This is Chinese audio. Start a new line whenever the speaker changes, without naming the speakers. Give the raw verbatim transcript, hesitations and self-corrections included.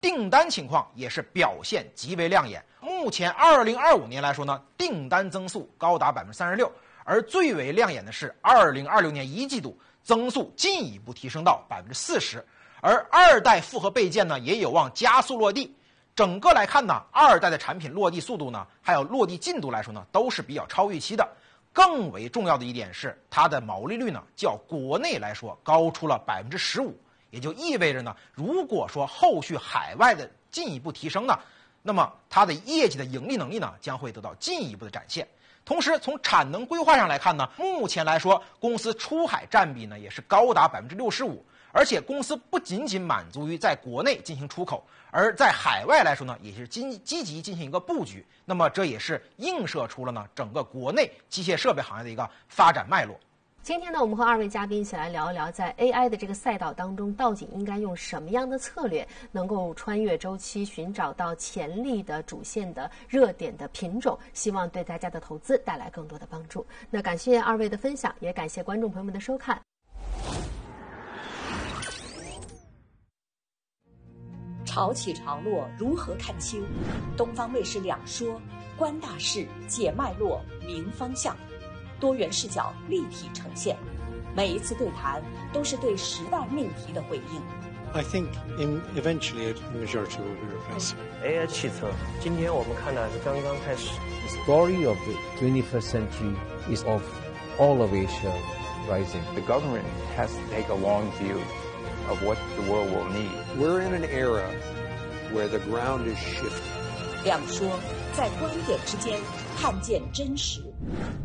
订单情况也是表现极为亮眼。目前二零二五年来说呢，订单增速高达百分之三十六，而最为亮眼的是二零二六年一季度增速进一步提升到百分之四十，而二代复合备件呢也有望加速落地。整个来看呢，二代的产品落地速度呢，还有落地进度来说呢，都是比较超预期的。更为重要的一点是，它的毛利率呢，较国内来说高出了百分之十五，也就意味着呢，如果说后续海外的进一步提升呢，那么它的业绩的盈利能力呢，将会得到进一步的展现。同时，从产能规划上来看呢，目前来说，公司出海占比呢也是高达百分之六十五，而且公司不仅仅满足于在国内进行出口，而在海外来说呢，也是积积极进行一个布局。那么这也是映射出了呢整个国内机械设备行业的一个发展脉络。
今天呢，我们和二位嘉宾一起来聊一聊，在 A I 的这个赛道当中，到底应该用什么样的策略，能够穿越周期，寻找到潜力的主线的热点的品种，希望对大家的投资带来更多的帮助。那感谢二位的分享，也感谢观众朋友们的收看。
潮起潮落如何看清？东方卫视两说，观大势，解脉络，明方向。多元视角立体呈现，每一次对谈都是对时代命题的回应。
I think in eventually the majority will be replaced.
A I 汽车，今天我们看的是刚刚开始。
The story of the twenty-first century is of all of Asia rising.
The government has to take a long view of what the world will need.
We're in an era where the ground is shifting.
两说，在观点之间看见真实。